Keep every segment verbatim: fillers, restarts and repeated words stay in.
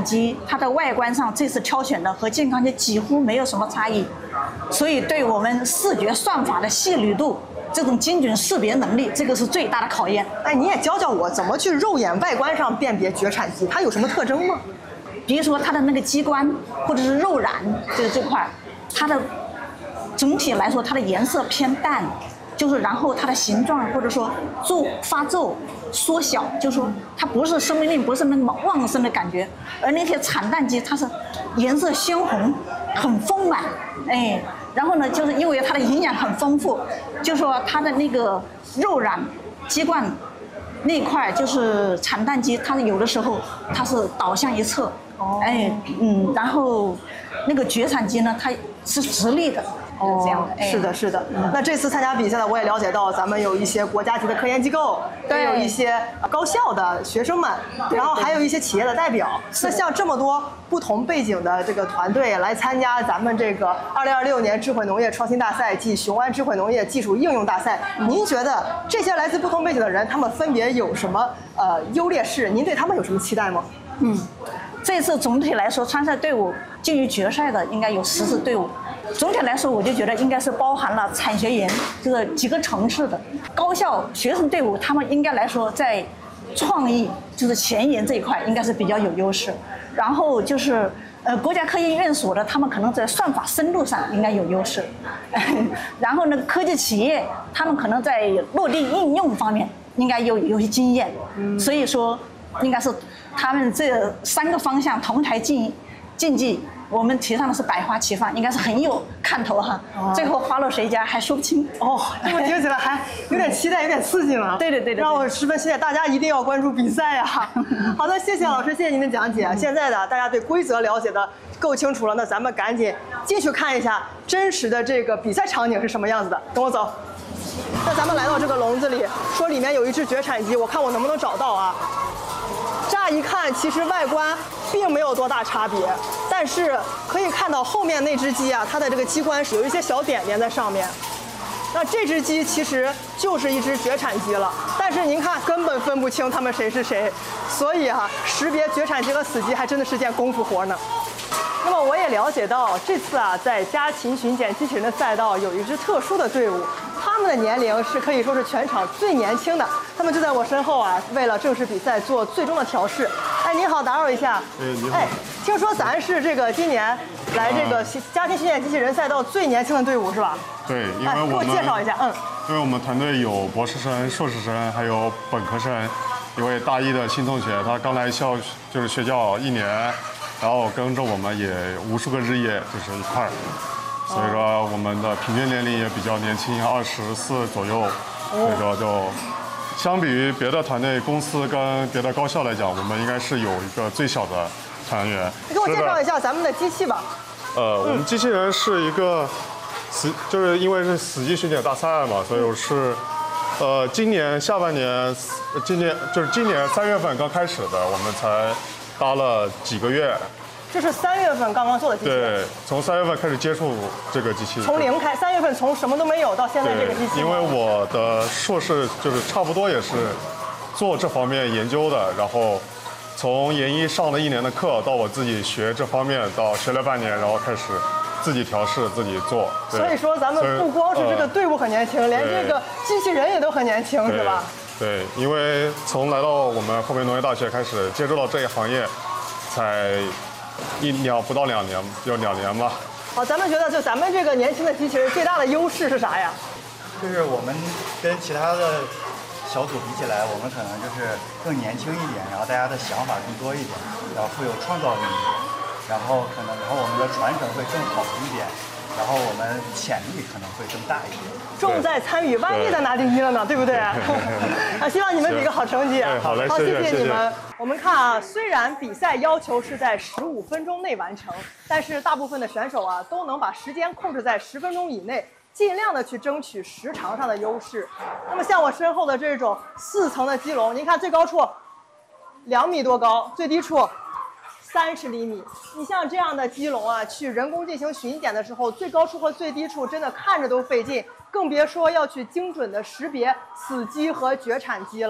鸡它的外观上这次挑选的和健康鸡几乎没有什么差异，所以对我们视觉算法的细腻度。这种精准识别能力，这个是最大的考验。 哎，你也教教我怎么去肉眼外观上辨别绝产鸡，它有什么特征吗？ 比如说它的那个鸡冠或者是肉染这个这块，它的总体来说它的颜色偏淡，就是然后它的形状或者说皱发皱缩小，就是说它不是生命力不是那么旺盛的感觉，而那些产蛋鸡它是颜色鲜红，很丰满，哎。然后呢，就是因为它的营养很丰富，就说它的那个肉染鸡冠那块，就是产蛋鸡，它有的时候它是倒向一侧，哦，哎，嗯，然后那个绝产鸡呢，它是直立的。哦，这样的， 是的，是的。嗯、那这次参加比赛呢，我也了解到，咱们有一些国家级的科研机构，也有一些高校的学生们，然后还有一些企业的代表。那像这么多不同背景的这个团队来参加咱们这个二零二六年智慧农业创新大赛暨雄安智慧农业技术应用大赛，您觉得这些来自不同背景的人，他们分别有什么呃优劣势？您对他们有什么期待吗？ 嗯，这次总体来说，参赛队伍进入决赛的应该有十支队伍。总体来说，我就觉得应该是包含了产学研这个几个层次的高校学生队伍，他们应该来说在创意就是前沿这一块应该是比较有优势。然后就是呃国家科研院所的，他们可能在算法深度上应该有优势。然后呢，科技企业他们可能在落地应用方面应该有有些经验。所以说，应该是他们这三个方向同台竞竞技。我们提倡的是百花齐放，应该是很有看头哈。哦、最后花落谁家还说不清哦，这么听起来还有点期待，有点刺激呢。 对对 对, 对, 对， 让我十分期待，大家一定要关注比赛啊！好的，谢谢老师，谢谢您的讲解。现在呢，大家对规则了解的够清楚了，那咱们赶紧进去看一下真实的这个比赛场景是什么样子的。跟我走。那咱们来到这个笼子里，说里面有一只绝产鸡，我看我能不能找到啊？乍一看，其实外观并没有多大差别，但是可以看到后面那只鸡啊，它的这个鸡冠是有一些小点点在上面。那这只鸡其实就是一只绝产鸡了，但是您看根本分不清它们谁是谁，所以啊，识别绝产鸡和死鸡还真的是件功夫活呢。那么我也了解到，这次啊，在家禽巡检机器人的赛道有一支特殊的队伍，他们的年龄是可以说是全场最年轻的，他们就在我身后啊，为了正式比赛做最终的调试。哎，你好，打扰一下。 哎，你好。 哎，听说咱是这个今年来这个家庭巡检机器人赛道最年轻的队伍是吧？ 对，因为我们、哎、 给我介绍一下，嗯。 因为我们团队有博士生、硕士生，还有本科生，一位大一的新同学，他刚来校就是学校一年，然后跟着我们也无数个日夜就是一块儿，所以说我们的平均年龄也比较年轻，二十四左右，所以说就相比于别的团队、公司跟别的高校来讲，我们应该是有一个最小的团员。 你给我介绍一下咱们的机器吧。 呃，我们机器人是一个死，就是因为是死鸡巡检大赛嘛，所以我是，呃，今年下半年，今年就是今年三月份刚开始的，我们才搭了几个月。 这是三月份刚刚做的机器人。 对，从三月份开始接触这个机器。 从零开，三月份从什么都没有到现在这个机器。 因为我的硕士就是差不多也是做这方面研究的，然后从研一上了一年的课，到我自己学这方面，到学了半年，然后开始自己调试、自己做。 所以说咱们不光是这个队伍很年轻，呃、连这个机器人也都很年轻，是吧？ 对，因为从来到我们后面农业大学开始接触到这一行业，才一两不到两年，就两年吧。 好，咱们觉得就咱们这个年轻的机器人最大的优势是啥呀？ 就是我们跟其他的小组比起来，我们可能就是更年轻一点，然后大家的想法更多一点，然后富有创造力一点，然后可能然后我们的传承会更好一点，然后我们潜力可能会更大一点。 重在参与，万一咱拿第一了呢，对不对？啊，希望你们比个好成绩。 好嘞， 好，谢谢你们。我们看啊，虽然比赛要求是在十五分钟内完成，但是大部分的选手啊都能把时间控制在十分钟以内，尽量的去争取时长上的优势。那么像我身后的这种四层的鸡笼，您看最高处两米多高，最低处三十厘米。你像这样的鸡笼啊，去人工进行巡检的时候，最高处和最低处真的看着都费劲，更别说要去精准的识别死鸡和绝产鸡了。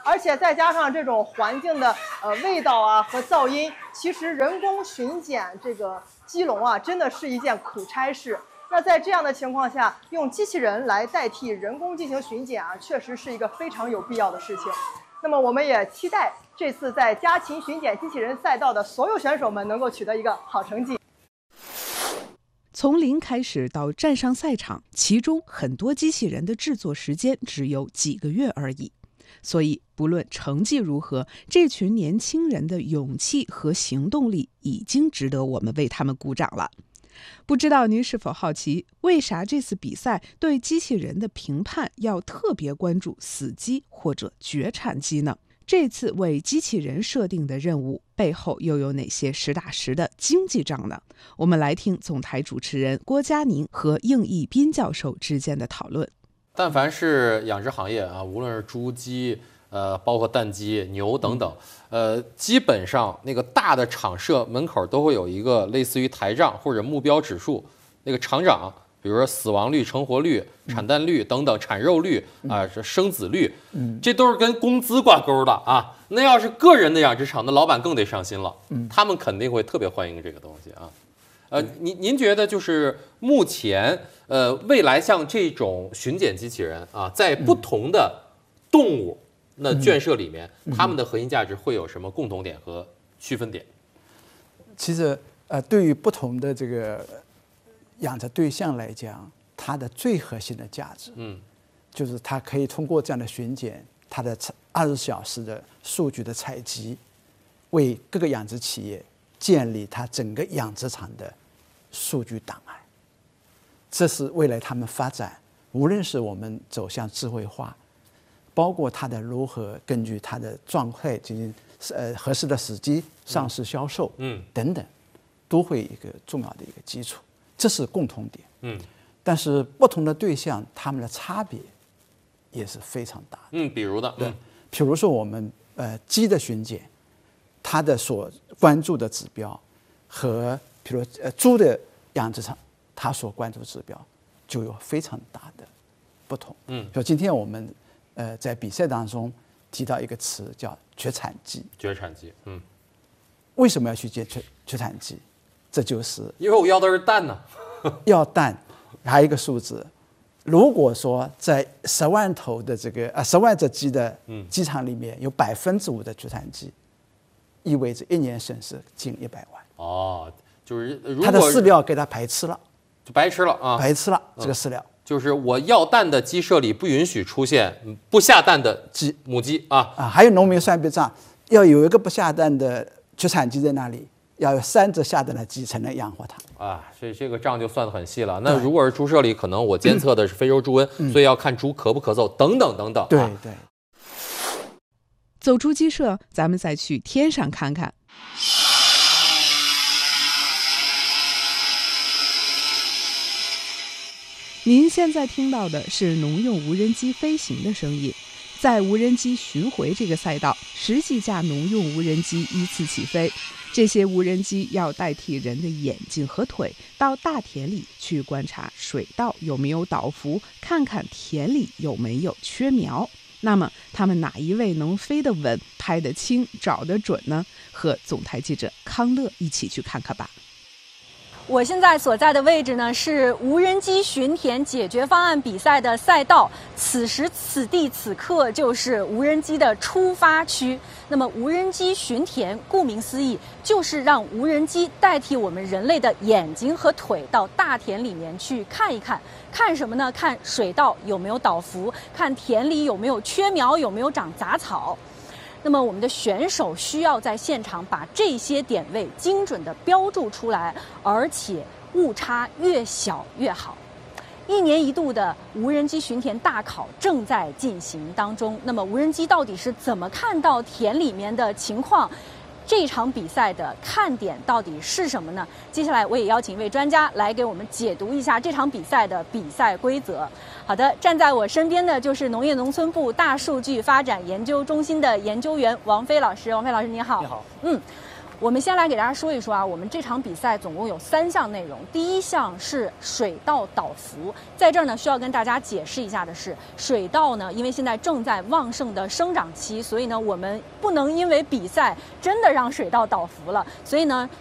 而且再加上这种环境的呃味道啊和噪音，其实人工巡检这个鸡笼啊，真的是一件苦差事。那在这样的情况下，用机器人来代替人工进行巡检啊，确实是一个非常有必要的事情。那么我们也期待这次在家禽巡检机器人赛道的所有选手们能够取得一个好成绩。 从零开始到站上赛场，其中很多机器人的制作时间只有几个月而已。所以不论成绩如何，这群年轻人的勇气和行动力已经值得我们为他们鼓掌了。不知道您是否好奇，为啥这次比赛对机器人的评判要特别关注死鸡或者绝产鸡呢？这次为机器人设定的任务背后又有哪些实打实的经济账呢？我们来听总台主持人郭佳宁和应义斌教授之间的讨论。 但凡是养殖行业啊，无论是猪鸡，呃，包括蛋鸡、牛等等，呃，基本上那个大的厂舍门口都会有一个类似于台账或者目标指数，那个厂长，比如说死亡率、成活率、产蛋率等等，产肉率啊，是生子率，这都是跟工资挂钩的啊。那要是个人的养殖场，那老板更得上心了，他们肯定会特别欢迎这个东西啊。呃，您您觉得就是目前呃未来像这种巡检机器人啊，在不同的动物那圈舍里面，它们的核心价值会有什么共同点和区分点？ 其实呃，对于不同的这个养殖对象来讲，它的最核心的价值，嗯，就是它可以通过这样的巡检，它的二十小时的数据的采集，为各个养殖企业建立它整个养殖场的数据档案。这是未来他们发展，无论是我们走向智慧化，包括它的如何根据它的状态进行呃合适的时机上市销售，嗯，等等，都会一个重要的一个基础。这是共同点，嗯，但是不同的对象，他们的差别也是非常大的， 嗯，比如的， 对，比如说我们呃鸡的巡检，它的所关注的指标和比如呃猪的养殖场，它所关注的指标就有非常大的不同，嗯，就今天我们呃在比赛当中提到一个词叫绝产鸡， 绝产鸡，嗯， 为什么要去接绝绝产鸡？这就是因为我要的是蛋呢， 要蛋，还有一个数字，如果说在十万头的这个啊十万只鸡的鸡场里面有百分之五的绝产鸡，意味着一年损失近一百万。 哦，就是如果它的饲料给它白吃了， 就白吃了啊， 白吃了这个饲料。 就是我要蛋的鸡舍里不允许出现不下蛋的鸡母鸡啊啊！还有农民算笔账，要有一个不下蛋的绝产鸡在那里，要有三只下蛋的鸡才能养活它啊！所以这个账就算得很细了。那如果是猪舍里，可能我监测的是非洲猪瘟，嗯、所以要看猪咳不咳嗽等等等等。 对对。 走出鸡舍，咱们再去天上看看。您现在听到的是农用无人机飞行的声音。在无人机巡回这个赛道，十几架农用无人机依次起飞。这些无人机要代替人的眼睛和腿，到大田里去观察水稻有没有倒伏，看看田里有没有缺苗。那么，他们哪一位能飞得稳、拍得清、找得准呢？和总台记者康乐一起去看看吧。 我现在所在的位置呢，是无人机巡田解决方案比赛的赛道。此时此地此刻就是无人机的出发区。那么无人机巡田，顾名思义，就是让无人机代替我们人类的眼睛和腿到大田里面去看一看。看什么呢？看水稻有没有倒伏，看田里有没有缺苗，有没有长杂草。那么我们的选手需要在现场把这些点位精准地标注出来，而且误差越小越好。一年一度的无人机巡田大考正在进行当中。那么无人机到底是怎么看到田里面的情况？这场比赛的看点到底是什么呢？接下来我也邀请一位专家来给我们解读一下这场比赛的比赛规则。好的，站在我身边的就是农业农村部大数据发展研究中心的研究员王飞老师。王飞老师，你好。 你好。 嗯， 我们先来给大家说一说啊，我们这场比赛总共有三项内容。第一项是水稻倒伏，在这儿呢需要跟大家解释一下的是，水稻呢因为现在正在旺盛的生长期，所以呢我们不能因为比赛真的让水稻倒伏了，所以呢